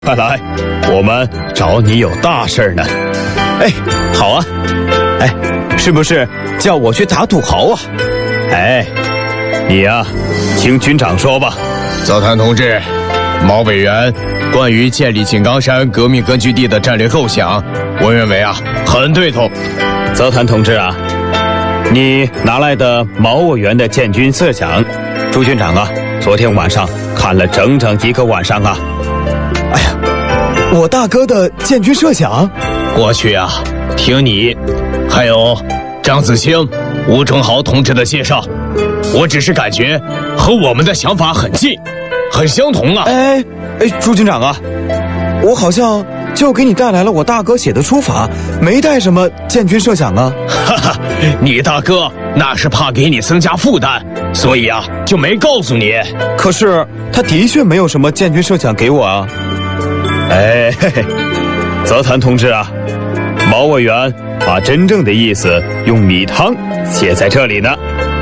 快来，我们找你有大事呢。 哎，好啊。哎，是不是叫我去打土豪啊？ 哎，你呀，听军长说吧。 早谈同志，毛委员关于建立井冈山革命根据地的战略构想，我认为啊，很对头。 早谈同志啊，你拿来的毛委员的建军设想，朱军长啊，昨天晚上看了整整一个晚上啊。 哎呀，我大哥的建军设想， 过去啊，听你还有张子清、吴忠豪同志的介绍，我只是感觉和我们的想法很近，很相同啊。 哎，朱军长啊，我好像就给你带来了我大哥写的书法，没带什么建军设想啊。 哈哈，你大哥那是怕给你增加负担，所以啊就没告诉你。 可是他的确没有什么建军设想给我啊。 哎，嘿嘿，泽谭同志啊，毛委员把真正的意思用米汤写在这里呢。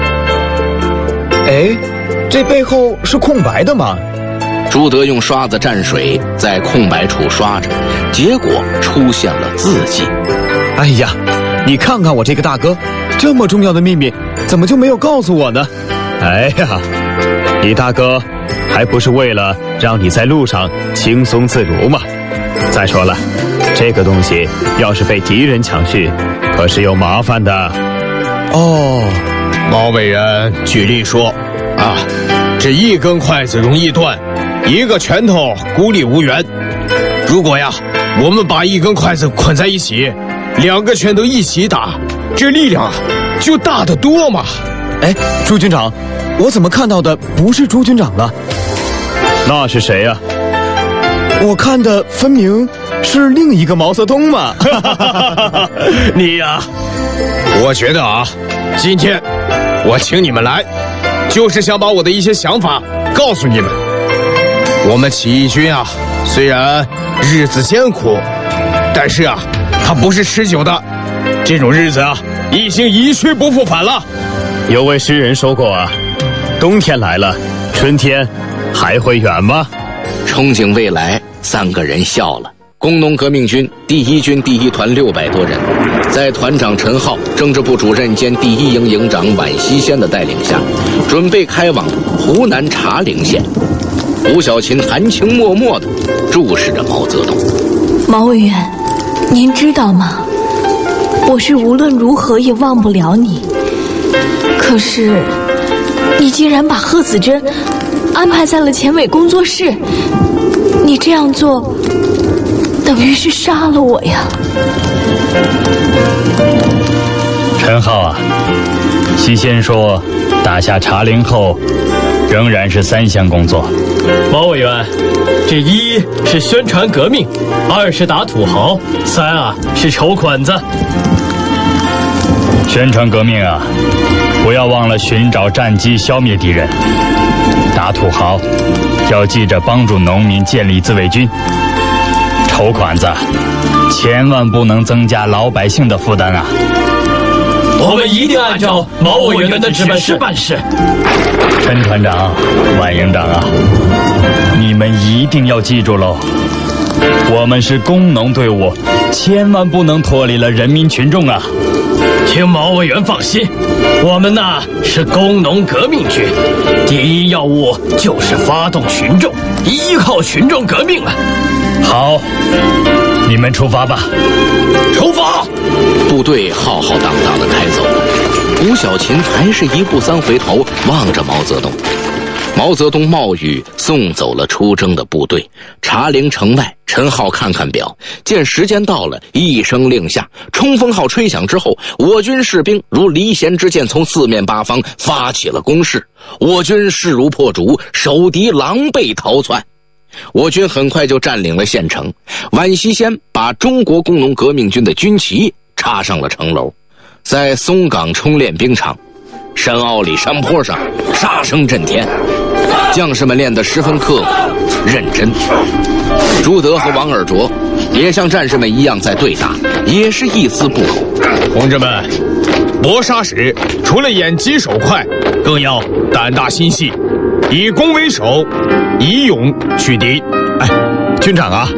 哎，这背后是空白的吗？ 朱德用刷子蘸水在空白处刷着，结果出现了字迹。 哎呀，你看看我这个大哥，这么重要的秘密怎么就没有告诉我呢？ 哎呀，你大哥还不是为了让你在路上轻松自如吗？再说了，这个东西要是被敌人抢去，可是有麻烦的。 哦， 毛委员举例说啊，这一根筷子容易断，一个拳头孤立无援。如果呀，我们把一根筷子捆在一起，两个拳头一起打，这力量啊就大得多嘛。 哎，朱军长，我怎么看到的不是朱军长呢？ 那是谁呀？ 我看的分明是另一个毛泽东嘛。 你呀，我觉得啊，今天我请你们来，就是想把我的一些想法告诉你们。我们起义军啊，虽然日子艰苦，但是啊，它不是持久的。这种日子啊，已经一去不复返了。 有位诗人说过啊，冬天来了，春天还会远吗？ 憧憬未来，三个人笑了。工农革命军第一军第一团600多人，在团长陈浩、政治部主任兼第一营营长宛西先的带领下，准备开往湖南茶陵县。吴小琴含情脉脉地注视着毛泽东。 毛委员，您知道吗？我是无论如何也忘不了你。可是，你竟然把贺子珍安排在了前委工作室，你这样做，等于是杀了我呀！ 陈浩啊，西先说，打下茶陵后，仍然是3项工作。 毛委员，这1是宣传革命，2是打土豪，3啊是筹款子。 宣传革命啊，不要忘了寻找战机消灭敌人；打土豪，要记着帮助农民建立自卫军；筹款子，千万不能增加老百姓的负担啊！ 我们一定按照毛委员的指示办事。 陈团长、万营长啊，你们一定要记住喽，我们是工农队伍，千万不能脱离了人民群众啊！ 请毛委员放心，我们呐是工农革命军，第一要务就是发动群众，依靠群众革命啊！ 好，你们出发吧。 出发！ 部队浩浩荡荡地开走了。吴小琴还是一步3回头望着毛泽东。毛泽东冒雨送走了出征的部队。茶陵城外，陈浩看看表，见时间到了，一声令下，冲锋号吹响之后，我军士兵如离弦之箭，从4面8方发起了攻势。我军势如破竹，守敌狼狈逃窜。我军很快就占领了县城。宛西先把中国工农革命军的军旗插上了城楼。在松岗冲练兵场，山坳里山坡上，杀声震天，将士们练得十分刻苦认真。朱德和王尔琢也像战士们一样在对打，也是一丝不苟。 同志们，搏杀时除了眼疾手快，更要胆大心细，以攻为守，以勇去敌。哎，就军长啊，